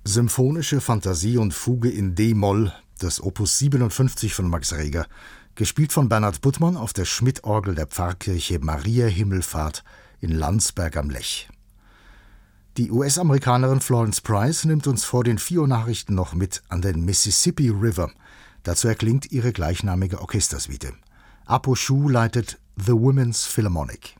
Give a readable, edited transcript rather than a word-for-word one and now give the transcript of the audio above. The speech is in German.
Symphonische Fantasie und Fuge in d-Moll des Opus 57 von Max Reger, gespielt von Bernhard Buttmann auf der Schmidt-Orgel der Pfarrkirche Maria Himmelfahrt in Landsberg am Lech. Die US-Amerikanerin Florence Price nimmt uns vor den 4 Uhr Nachrichten noch mit an den Mississippi River. Dazu erklingt ihre gleichnamige Orchestersuite. Apo Schuh leitet The Women's Philharmonic.